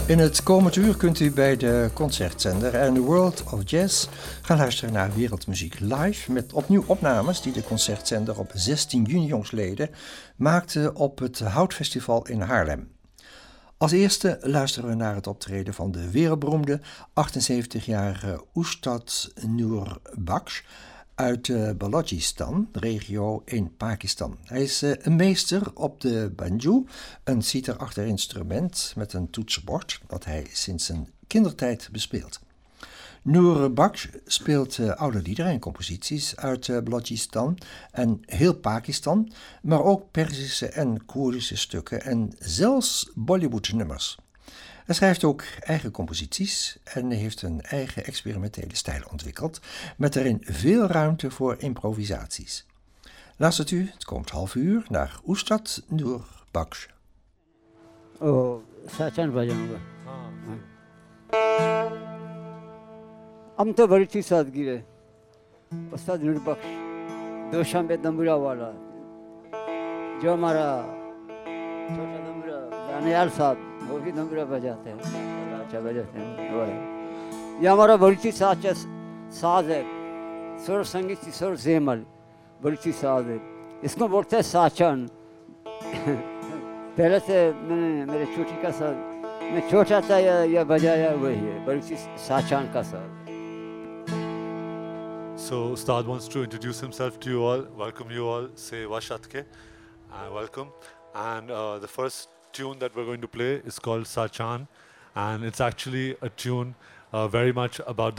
In het komend uur kunt u bij de concertzender en The World of Jazz gaan luisteren naar wereldmuziek live met opnieuw opnames die de concertzender op 16 juni jongstleden maakte op het Houtfestival in Haarlem. Als eerste luisteren we naar het optreden van de wereldberoemde 78-jarige Ustad Nurbakhsh uit Balochistan, regio in Pakistan. Hij is een meester op de banjo, een sitar-achtig instrument met een toetsenbord dat hij sinds zijn kindertijd bespeelt. Nurbakhsh speelt oude liederen en composities uit Balochistan en heel Pakistan, maar ook Perzische en Koerdische stukken en zelfs Bollywood-nummers. Hij schrijft ook eigen composities en heeft een eigen experimentele stijl ontwikkeld, met daarin veel ruimte voor improvisaties. Luistert u het komend half uur naar Ustad Nurbakhsh. Oh, Sachan बजाऊंगा। हम तो बड़ी थी सादगी है। उस्ताद नूरबख्श दोशांबे दंबुरा वाला जो हमारा छोटा दंबुरा दानियाल साहब वो भी दंबुरा बजाते हैं, अच्छा बजाते हैं वो है। ये हमारा बड़ी थी साज है, सुर संगीत सुर जेमल बड़ी थी साज है। इसको बोलते हैं साचन। पहले से मैंने मेरे छोटी का साथ मैं छोटा था या बजाया वही है बड़ी सी साचान का साथ। So Ustad wants to introduce himself to you all. Welcome you all. Say Vashatke. Welcome. And the first tune that we're going to play is called Sachan, and it's actually a tune very much about